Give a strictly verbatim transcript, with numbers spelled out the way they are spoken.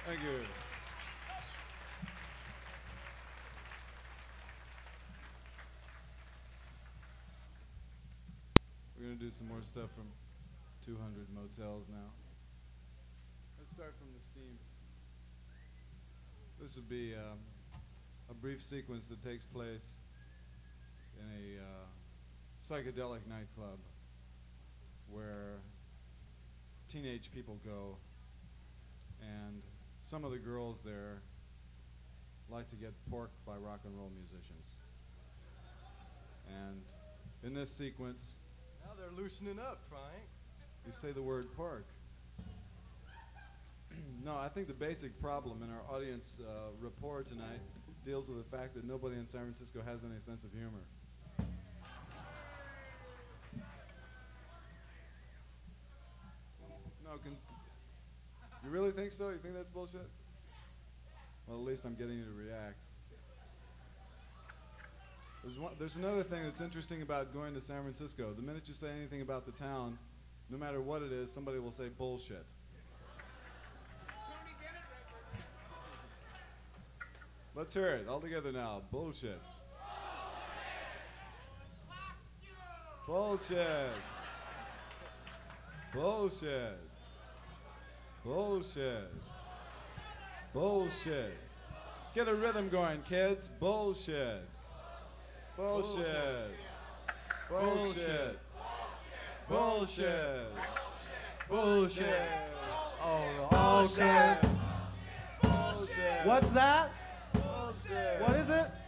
Thank you. We're going to do some more stuff from two hundred Motels now. Let's start from the steam. This would be um, a brief sequence that takes place in a uh, psychedelic nightclub where teenage people go, and some of the girls there like to get porked by rock and roll musicians. And in this sequence, Now they're loosening up, Frank. you say the word pork. No, I think the basic problem in our audience uh, rapport tonight deals with the fact that nobody in San Francisco has any sense of humor. No, con- you really think so? You think that's bullshit? Well, at least I'm getting you to react. There's, one, there's another thing that's interesting about going to San Francisco. The minute you say anything about the town, no matter what it is, somebody will say bullshit. Let's hear it all together now. Bullshit. Bullshit. Bullshit. Bullshit. Bullshit. Get a rhythm going, kids. Bullshit. Bullshit. Bullshit. Bullshit. Bullshit. Oh, Bullshit. okay. Bullshit. What's that? Bullshit. What is it?